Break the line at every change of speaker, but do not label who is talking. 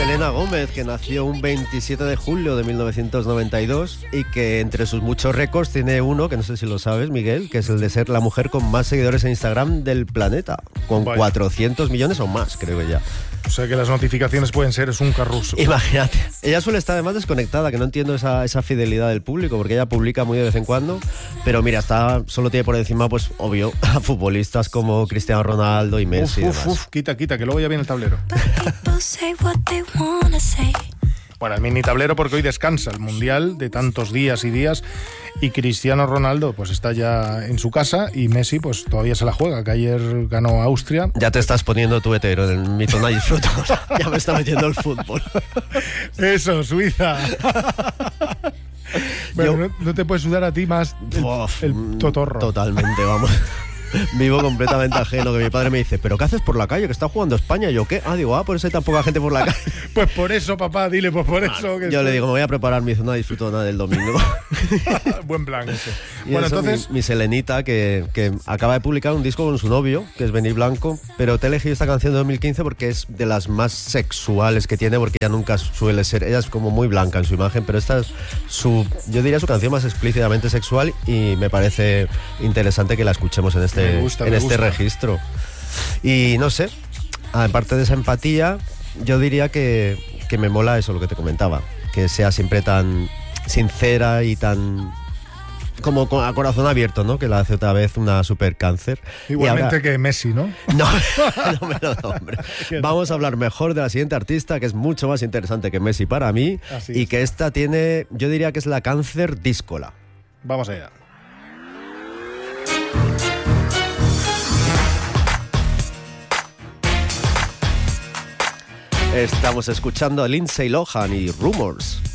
Selena Gómez, que nació un 27 de julio de 1992 y que entre sus muchos récords tiene uno, que no sé si lo sabes, Miguel, que es el de ser la mujer con más seguidores en Instagram del planeta, con 400 millones o más, creo que ya.
O sea que las notificaciones pueden ser, es un carruso.
Imagínate. Ella suele estar además desconectada, que no entiendo esa fidelidad del público, porque ella publica muy de vez en cuando, pero mira, solo tiene por encima, pues obvio, a futbolistas como Cristiano Ronaldo y Messi.
Quita, que luego ya viene el tablero. Bueno, el mini tablero porque hoy descansa el Mundial de tantos días y días y Cristiano Ronaldo pues está ya en su casa y Messi pues todavía se la juega, que ayer ganó Austria.
Ya te estás poniendo tu hetero en mi zona de disfruto. Ya me está metiendo el fútbol.
Eso, Suiza. Bueno, no te puedes sudar a ti más el totorro.
Totalmente, vamos. Vivo completamente ajeno, que mi padre me dice, ¿pero qué haces por la calle? Que está jugando España. ¿Yo qué? Digo, por eso hay tan poca gente por la calle.
Pues por eso, papá, dile, pues por eso.
Yo le digo, me voy a preparar mi zona de disfrutona del domingo.
Buen plan ese.
Y bueno, entonces mi Selenita, que acaba de publicar un disco con su novio, que es Benny Blanco, pero te he elegido esta canción de 2015 porque es de las más sexuales que tiene, porque ella nunca suele ser, ella es como muy blanca en su imagen, pero esta es yo diría su canción más explícitamente sexual y me parece interesante que la escuchemos en este registro. Y no sé, aparte de esa empatía, yo diría que me mola eso, lo que te comentaba, que sea siempre tan sincera y tan como a corazón abierto, ¿no? Que la hace otra vez una super cáncer.
Igualmente ahora, que Messi, ¿no?
No me lo da, hombre. Vamos a hablar mejor de la siguiente artista, que es mucho más interesante que Messi para mí. Y que esta tiene, yo diría que es la cáncer díscola.
Vamos allá.
Estamos escuchando a Lindsay Lohan y Rumors.